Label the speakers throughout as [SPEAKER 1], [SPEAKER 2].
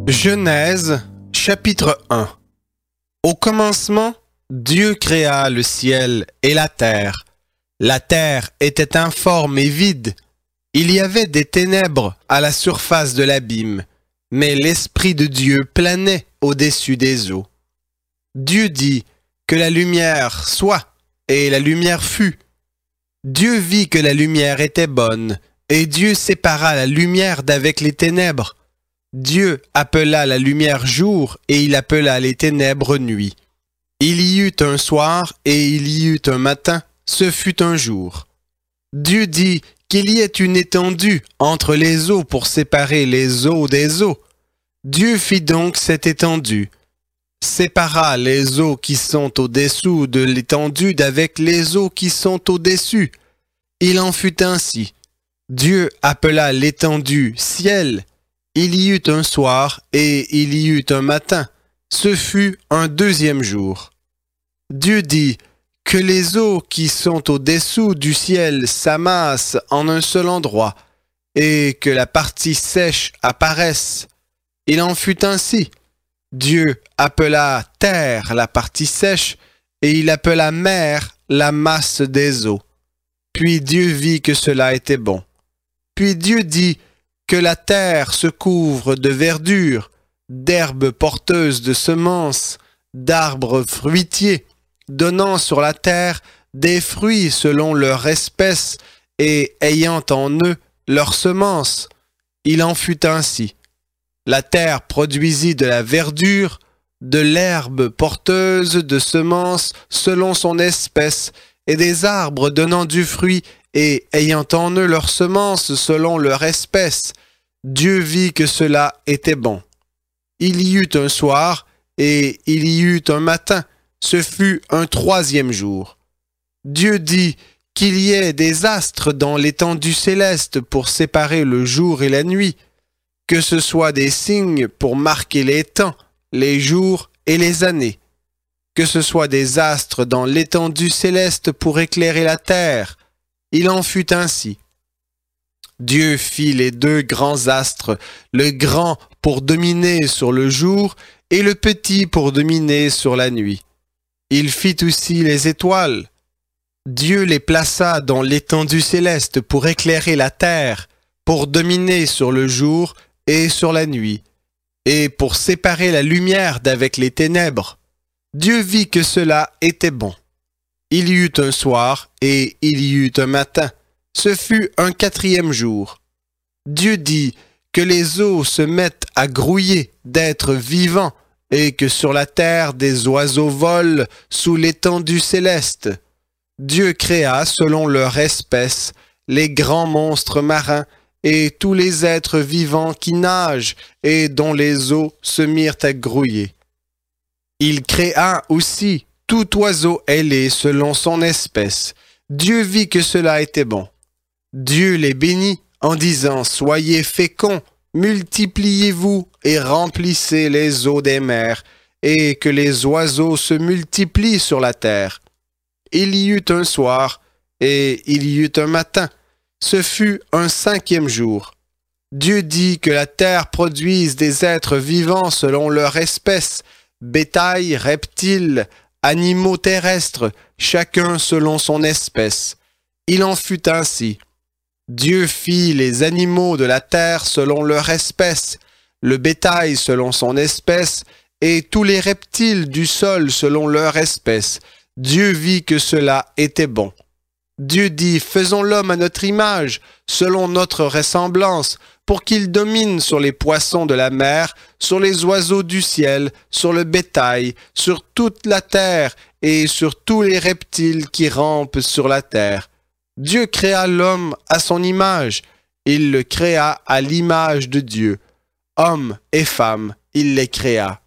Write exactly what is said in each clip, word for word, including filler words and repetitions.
[SPEAKER 1] Genèse, chapitre un. Au commencement, Dieu créa le ciel et la terre. La terre était informe et vide. Il y avait des ténèbres à la surface de l'abîme, mais l'Esprit de Dieu planait au-dessus des eaux. Dieu dit que la lumière soit, et la lumière fut. Dieu vit que la lumière était bonne, et Dieu sépara la lumière d'avec les ténèbres. Dieu appela la lumière jour, et il appela les ténèbres nuit. Il y eut un soir, et il y eut un matin, ce fut un jour. Dieu dit qu'il y ait une étendue entre les eaux pour séparer les eaux des eaux. Dieu fit donc cette étendue, sépara les eaux qui sont au-dessous de l'étendue d'avec les eaux qui sont au-dessus. Il en fut ainsi. Dieu appela l'étendue ciel. Il y eut un soir et il y eut un matin. Ce fut un deuxième jour. Dieu dit que les eaux qui sont au-dessous du ciel s'amassent en un seul endroit et que la partie sèche apparaisse. Il en fut ainsi. Dieu appela terre la partie sèche et il appela mer la masse des eaux. Puis Dieu vit que cela était bon. Puis Dieu dit que la terre se couvre de verdure, d'herbes porteuses de semences, d'arbres fruitiers, donnant sur la terre des fruits selon leur espèce et ayant en eux leurs semences. Il en fut ainsi. La terre produisit de la verdure, de l'herbe porteuse de semences selon son espèce, et des arbres donnant du fruit et ayant en eux leurs semences selon leur espèce. Dieu vit que cela était bon. Il y eut un soir et il y eut un matin. Ce fut un troisième jour. Dieu dit qu'il y ait des astres dans l'étendue céleste pour séparer le jour et la nuit, que ce soit des signes pour marquer les temps, les jours et les années, que ce soit des astres dans l'étendue céleste pour éclairer la terre. Il en fut ainsi. Dieu fit les deux grands astres, le grand pour dominer sur le jour et le petit pour dominer sur la nuit. Il fit aussi les étoiles. Dieu les plaça dans l'étendue céleste pour éclairer la terre, pour dominer sur le jour et sur la nuit, et pour séparer la lumière d'avec les ténèbres. Dieu vit que cela était bon. Il y eut un soir et il y eut un matin. Ce fut un quatrième jour. Dieu dit que les eaux se mettent à grouiller d'êtres vivants et que sur la terre des oiseaux volent sous l'étendue céleste. Dieu créa selon leur espèce les grands monstres marins et tous les êtres vivants qui nagent et dont les eaux se mirent à grouiller. Il créa aussi tout oiseau ailé selon son espèce. Dieu vit que cela était bon. Dieu les bénit en disant « Soyez féconds, multipliez-vous et remplissez les eaux des mers, et que les oiseaux se multiplient sur la terre. » Il y eut un soir, et il y eut un matin. Ce fut un cinquième jour. Dieu dit que la terre produise des êtres vivants selon leur espèce, bétail, reptiles, animaux terrestres, chacun selon son espèce. Il en fut ainsi. Dieu fit les animaux de la terre selon leur espèce, le bétail selon son espèce, et tous les reptiles du sol selon leur espèce. Dieu vit que cela était bon. Dieu dit, faisons l'homme à notre image, selon notre ressemblance, pour qu'il domine sur les poissons de la mer, sur les oiseaux du ciel, sur le bétail, sur toute la terre, et sur tous les reptiles qui rampent sur la terre. Dieu créa l'homme à son image. Il le créa à l'image de Dieu. Hommes et femmes, il les créa.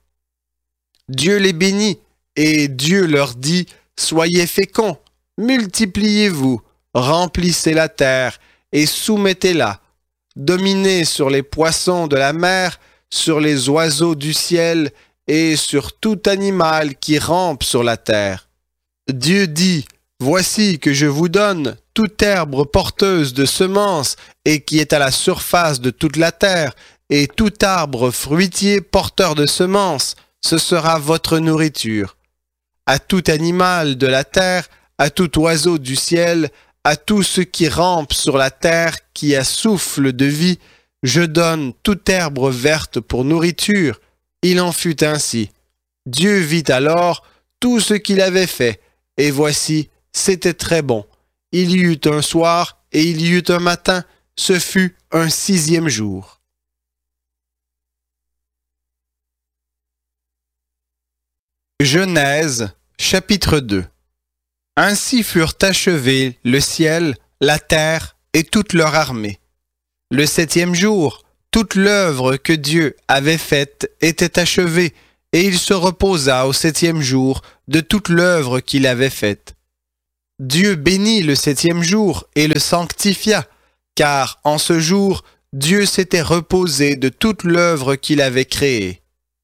[SPEAKER 1] Dieu les bénit, et Dieu leur dit, soyez féconds, multipliez-vous, remplissez la terre, et soumettez-la. Dominez sur les poissons de la mer, sur les oiseaux du ciel, et sur tout animal qui rampe sur la terre. Dieu dit, voici que je vous donne toute herbe porteuse de semences et qui est à la surface de toute la terre, et tout arbre fruitier porteur de semences, ce sera votre nourriture. À tout animal de la terre, à tout oiseau du ciel, à tout ce qui rampe sur la terre, qui a souffle de vie, je donne toute herbe verte pour nourriture. Il en fut ainsi. Dieu vit alors tout ce qu'il avait fait, et voici, c'était très bon. Il y eut un soir, et il y eut un matin, ce fut un sixième jour. Genèse, chapitre deux. Ainsi furent achevés le ciel, la terre et toute leur armée. Le septième jour, toute l'œuvre que Dieu avait faite était achevée, et il se reposa au septième jour de toute l'œuvre qu'il avait faite. Dieu bénit le septième jour et le sanctifia, car en ce jour, Dieu s'était reposé de toute l'œuvre qu'il avait créée.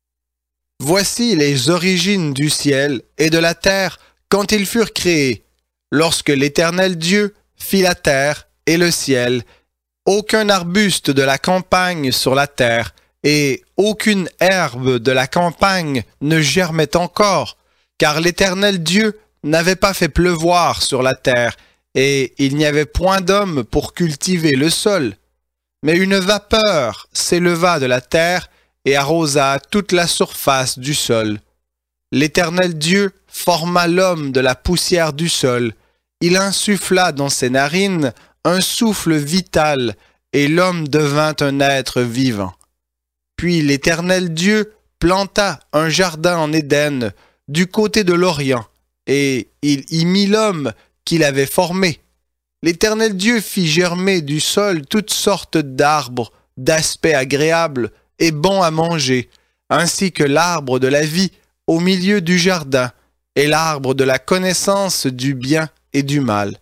[SPEAKER 1] Voici les origines du ciel et de la terre quand ils furent créés, lorsque l'Éternel Dieu fit la terre et le ciel, aucun arbuste de la campagne sur la terre, et aucune herbe de la campagne ne germait encore, car l'Éternel Dieu n'avait pas fait pleuvoir sur la terre, et il n'y avait point d'homme pour cultiver le sol. Mais une vapeur s'éleva de la terre et arrosa toute la surface du sol. L'Éternel Dieu forma l'homme de la poussière du sol. Il insuffla dans ses narines un souffle vital, et l'homme devint un être vivant. Puis l'Éternel Dieu planta un jardin en Éden, du côté de l'Orient, et il y mit l'homme qu'il avait formé. L'Éternel Dieu fit germer du sol toutes sortes d'arbres, d'aspect agréable et bon à manger, ainsi que l'arbre de la vie au milieu du jardin, et l'arbre de la connaissance du bien et du mal.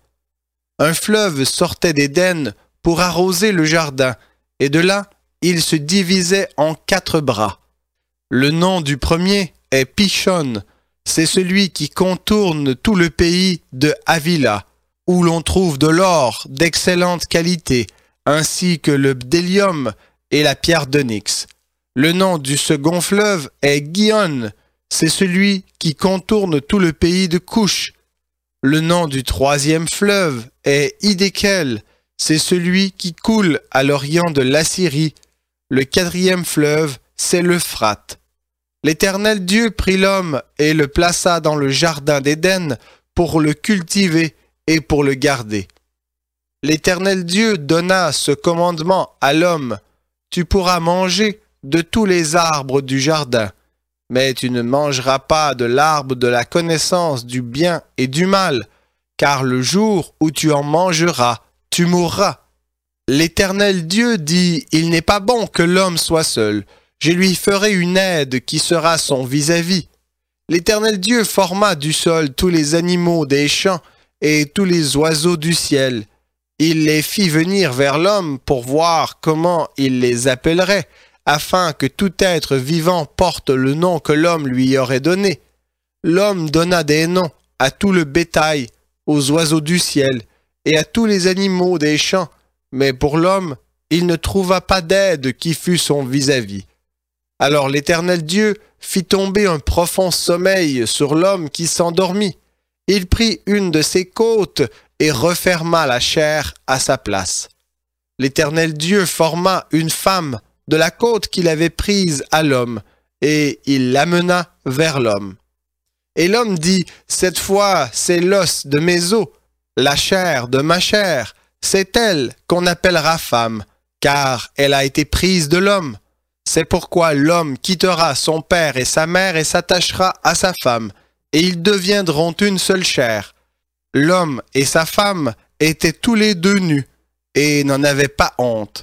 [SPEAKER 1] Un fleuve sortait d'Éden pour arroser le jardin, et de là, il se divisait en quatre bras. Le nom du premier est Pishon, c'est celui qui contourne tout le pays de Havila, où l'on trouve de l'or d'excellente qualité, ainsi que le bdellium et la pierre d'onyx. Le nom du second fleuve est Gihon, c'est celui qui contourne tout le pays de Couche. Le nom du troisième fleuve est Hiddekel, c'est celui qui coule à l'orient de l'Assyrie. Le quatrième fleuve, c'est l'Euphrate. L'Éternel Dieu prit l'homme et le plaça dans le jardin d'Éden pour le cultiver et pour le garder. L'Éternel Dieu donna ce commandement à l'homme: tu pourras manger de tous les arbres du jardin, mais tu ne mangeras pas de l'arbre de la connaissance du bien et du mal, car le jour où tu en mangeras, tu mourras. L'Éternel Dieu dit: il n'est pas bon que l'homme soit seul. Je lui ferai une aide qui sera son vis-à-vis. L'Éternel Dieu forma du sol tous les animaux des champs et tous les oiseaux du ciel. Il les fit venir vers l'homme pour voir comment il les appellerait, afin que tout être vivant porte le nom que l'homme lui aurait donné. L'homme donna des noms à tout le bétail, aux oiseaux du ciel et à tous les animaux des champs, mais pour l'homme, il ne trouva pas d'aide qui fût son vis-à-vis. Alors l'Éternel Dieu fit tomber un profond sommeil sur l'homme qui s'endormit. Il prit une de ses côtes et referma la chair à sa place. L'Éternel Dieu forma une femme de la côte qu'il avait prise à l'homme, et il l'amena vers l'homme. Et l'homme dit: cette fois, c'est l'os de mes os, la chair de ma chair, c'est elle qu'on appellera femme, car elle a été prise de l'homme. C'est pourquoi l'homme quittera son père et sa mère et s'attachera à sa femme, et ils deviendront une seule chair. L'homme et sa femme étaient tous les deux nus, et n'en avaient pas honte.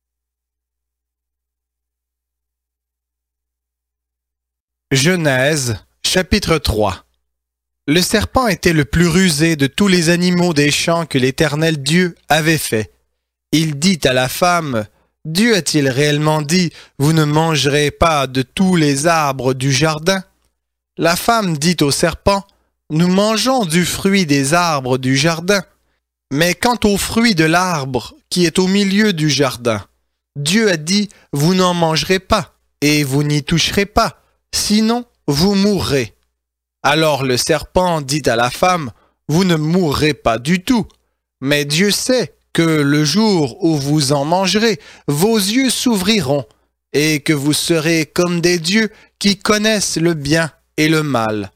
[SPEAKER 1] Genèse, chapitre trois. Le serpent était le plus rusé de tous les animaux des champs que l'Éternel Dieu avait fait. Il dit à la femme: Dieu a-t-il réellement dit: vous ne mangerez pas de tous les arbres du jardin? La femme dit au serpent: nous mangeons du fruit des arbres du jardin. Mais quant au fruit de l'arbre qui est au milieu du jardin, Dieu a dit, vous n'en mangerez pas, et vous n'y toucherez pas, sinon vous mourrez. Alors le serpent dit à la femme, vous ne mourrez pas du tout, mais Dieu sait que le jour où vous en mangerez, vos yeux s'ouvriront, et que vous serez comme des dieux qui connaissent le bien et le mal.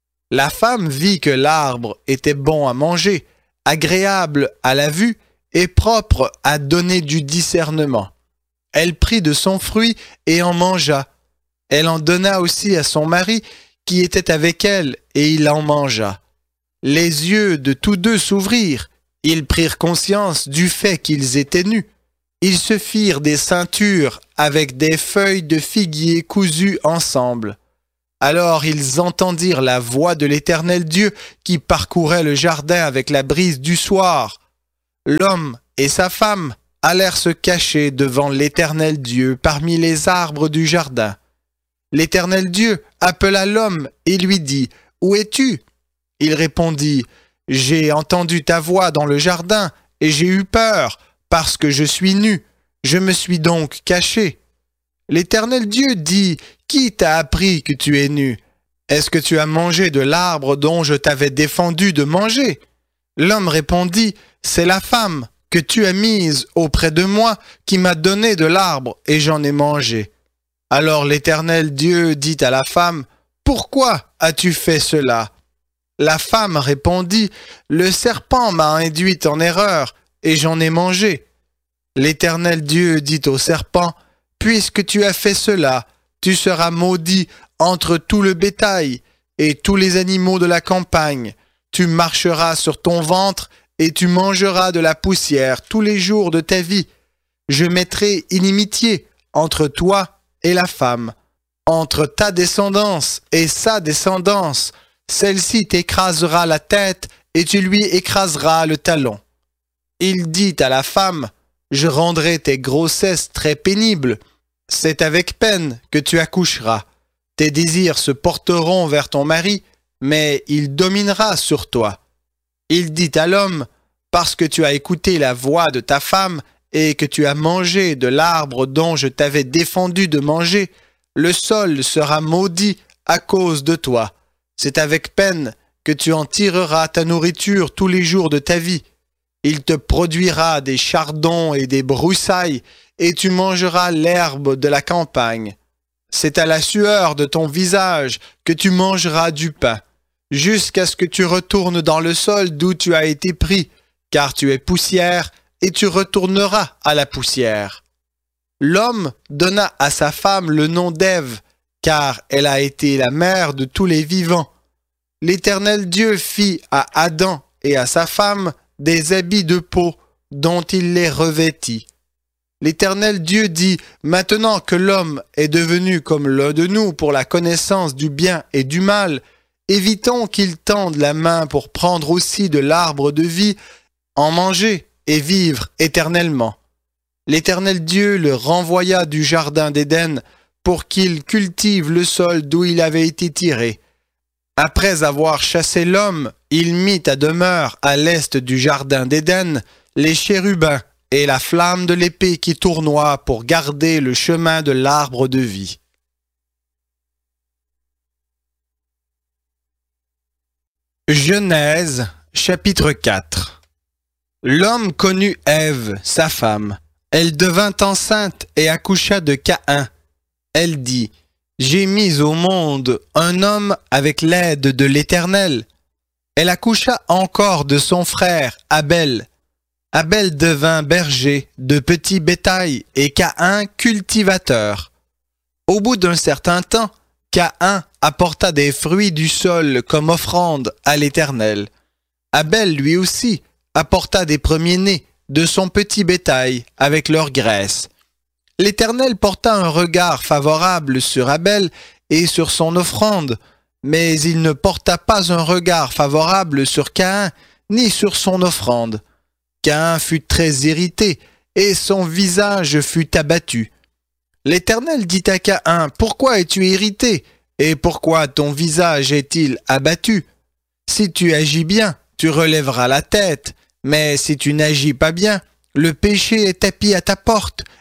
[SPEAKER 1] La femme vit que l'arbre était bon à manger, agréable à la vue et propre à donner du discernement. Elle prit de son fruit et en mangea. Elle en donna aussi à son mari qui était avec elle, et il en mangea. Les yeux de tous deux s'ouvrirent. Ils prirent conscience du fait qu'ils étaient nus. Ils se firent des ceintures avec des feuilles de figuier cousues ensemble. Alors ils entendirent la voix de l'Éternel Dieu qui parcourait le jardin avec la brise du soir. L'homme et sa femme allèrent se cacher devant l'Éternel Dieu parmi les arbres du jardin. L'Éternel Dieu appela l'homme et lui dit, « Où es-tu » Il répondit, « J'ai entendu ta voix dans le jardin et j'ai eu peur parce que je suis nu. Je me suis donc caché. » L'Éternel Dieu dit, « Qui t'a appris que tu es nu? Est-ce que tu as mangé de l'arbre dont je t'avais défendu de manger ?» L'homme répondit, « C'est la femme que tu as mise auprès de moi qui m'a donné de l'arbre et j'en ai mangé. » Alors l'Éternel Dieu dit à la femme, « Pourquoi as-tu fait cela ?» La femme répondit, « Le serpent m'a induite en erreur et j'en ai mangé. » L'Éternel Dieu dit au serpent, « Puisque tu as fait cela, tu seras maudit entre tout le bétail et tous les animaux de la campagne. Tu marcheras sur ton ventre et tu mangeras de la poussière tous les jours de ta vie. Je mettrai inimitié entre toi et la femme, entre ta descendance et sa descendance. Celle-ci t'écrasera la tête et tu lui écraseras le talon. » Il dit à la femme, « Je rendrai tes grossesses très pénibles. C'est avec peine que tu accoucheras. Tes désirs se porteront vers ton mari, mais il dominera sur toi. » Il dit à l'homme, « Parce que tu as écouté la voix de ta femme et que tu as mangé de l'arbre dont je t'avais défendu de manger, le sol sera maudit à cause de toi. C'est avec peine que tu en tireras ta nourriture tous les jours de ta vie. Il te produira des chardons et des broussailles, et tu mangeras l'herbe de la campagne. C'est à la sueur de ton visage que tu mangeras du pain, jusqu'à ce que tu retournes dans le sol d'où tu as été pris, car tu es poussière, et tu retourneras à la poussière. » L'homme donna à sa femme le nom d'Ève, car elle a été la mère de tous les vivants. L'Éternel Dieu fit à Adam et à sa femme des habits de peau dont il les revêtit. L'Éternel Dieu dit, « Maintenant que l'homme est devenu comme l'un de nous pour la connaissance du bien et du mal, évitons qu'il tende la main pour prendre aussi de l'arbre de vie, en manger et vivre éternellement. » L'Éternel Dieu le renvoya du jardin d'Éden pour qu'il cultive le sol d'où il avait été tiré. Après avoir chassé l'homme, il mit à demeure à l'est du jardin d'Éden les chérubins et la flamme de l'épée qui tournoie pour garder le chemin de l'arbre de vie. Genèse, chapitre quatre. L'homme connut Ève, sa femme. Elle devint enceinte et accoucha de Caïn. Elle dit, « J'ai mis au monde un homme avec l'aide de l'Éternel. » Elle accoucha encore de son frère Abel. Abel devint berger de petit bétail et Caïn cultivateur. Au bout d'un certain temps, Caïn apporta des fruits du sol comme offrande à l'Éternel. Abel lui aussi apporta des premiers-nés de son petit bétail avec leur graisse. L'Éternel porta un regard favorable sur Abel et sur son offrande, mais il ne porta pas un regard favorable sur Caïn ni sur son offrande. Caïn fut très irrité et son visage fut abattu. L'Éternel dit à Caïn, « Pourquoi es-tu irrité et pourquoi ton visage est-il abattu? Si tu agis bien, tu relèveras la tête, mais si tu n'agis pas bien, le péché est tapi à ta porte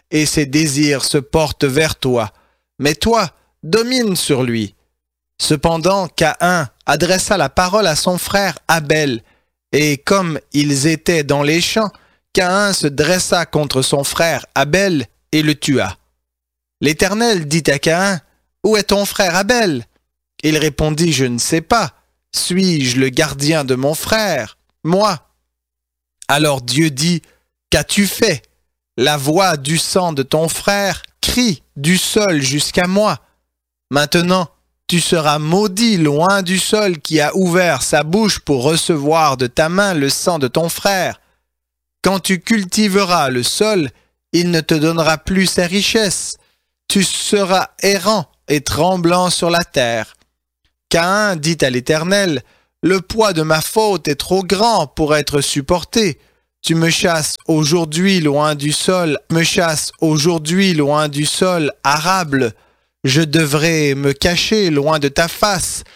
[SPEAKER 1] et ses désirs se portent vers toi. Mais toi, domine sur lui. » Cependant, Caïn adressa la parole à son frère Abel, et comme ils étaient dans les champs, Caïn se dressa contre son frère Abel et le tua. L'Éternel dit à Caïn, « Où est ton frère Abel ?» Il répondit, « Je ne sais pas. Suis-je le gardien de mon frère, moi ?» Alors Dieu dit, « Qu'as-tu fait ? La voix du sang de ton frère crie du sol jusqu'à moi. Maintenant, tu seras maudit loin du sol qui a ouvert sa bouche pour recevoir de ta main le sang de ton frère. Quand tu cultiveras le sol, il ne te donnera plus ses richesses. Tu seras errant et tremblant sur la terre. » Caïn dit à l'Éternel, « Le poids de ma faute est trop grand pour être supporté. Tu me chasses aujourd'hui loin du sol, me chasses aujourd'hui loin du sol arable. Je devrais me cacher loin de ta face